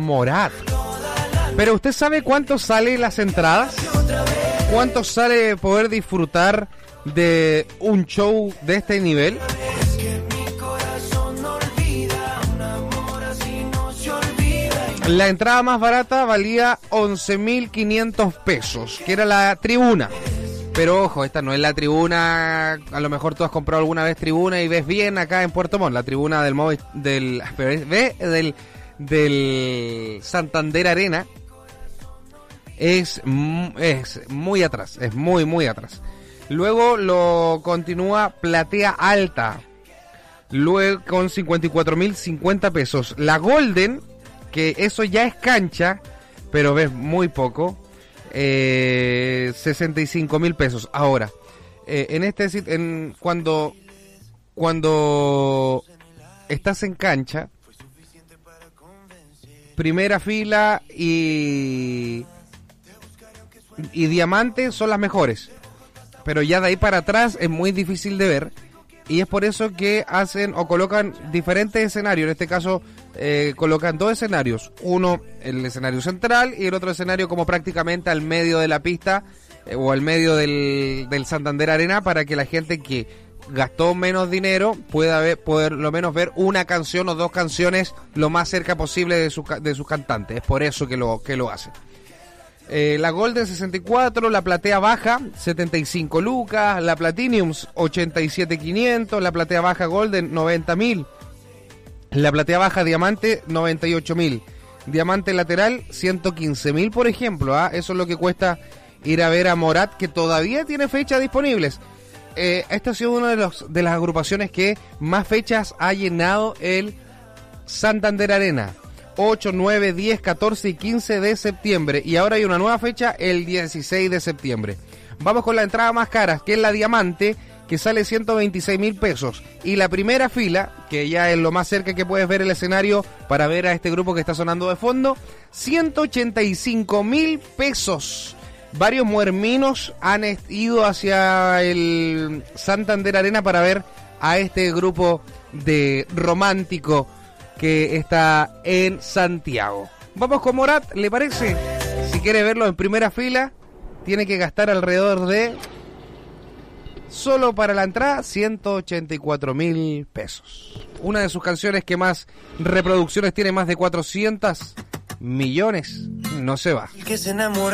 Morat. Pero ¿usted sabe cuánto sale las entradas? ¿Cuánto sale poder disfrutar de un show de este nivel? La entrada más barata valía 11.500 pesos, que era la tribuna. Pero ojo, esta no es la tribuna. A lo mejor tú has comprado alguna vez tribuna y ves bien acá en Puerto Montt. La tribuna del Santander Arena es muy atrás, es muy atrás. Luego lo continúa Platea Alta, luego con 54.050 pesos. La Golden, que eso ya es cancha, pero ves muy poco, 65.000 pesos. Ahora, cuando estás en cancha, primera fila y diamante son las mejores, pero ya de ahí para atrás es muy difícil de ver, y es por eso que hacen o colocan diferentes escenarios. En este caso colocan dos escenarios, uno el escenario central y el otro escenario como prácticamente al medio de la pista o al medio del Santander Arena, para que la gente que gastó menos dinero pueda poder lo menos ver una canción o dos canciones lo más cerca posible de sus cantantes. Es por eso que lo hacen. La Golden 64, la Platea Baja 75 lucas, la Platinum 87.500, la Platea Baja Golden 90.000, la Platea Baja Diamante 98.000, Diamante Lateral 115.000, por ejemplo. Eso es lo que cuesta ir a ver a Morat, que todavía tiene fechas disponibles. Esta ha sido una de las agrupaciones que más fechas ha llenado el Santander Arena. 8, 9, 10, 14 y 15 de septiembre. Y ahora hay una nueva fecha, el 16 de septiembre. Vamos con la entrada más cara, que es la Diamante, que sale 126.000 pesos. Y la primera fila, que ya es lo más cerca que puedes ver el escenario para ver a este grupo que está sonando de fondo, 185.000 pesos. Varios muerminos han ido hacia el Santander Arena para ver a este grupo de romántico que está en Santiago. Vamos con Morat, ¿le parece? Si quiere verlo en primera fila, tiene que gastar alrededor de, solo para la entrada, 184.000 pesos. Una de sus canciones que más reproducciones tiene, más de 400 millones, no se va.